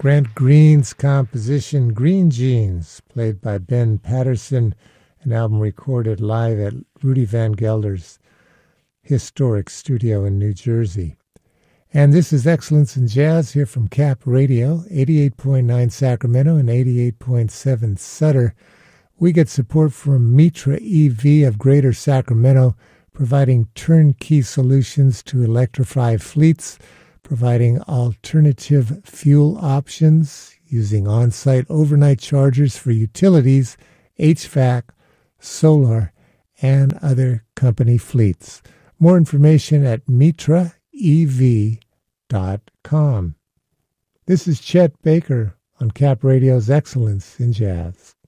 Grant Green's composition Green Jeans, played by Ben Patterson, an album recorded live at Rudy Van Gelder's historic studio in New Jersey. And this is Excellence in Jazz here from Cap Radio, 88.9 Sacramento and 88.7 Sutter. We get support from Mitra EV of Greater Sacramento, providing turnkey solutions to electrify fleets, providing alternative fuel options using on-site overnight chargers for utilities, HVAC, solar, and other company fleets. More information at mitraev.com. This is Chet Baker on Cap Radio's Excellence in Jazz.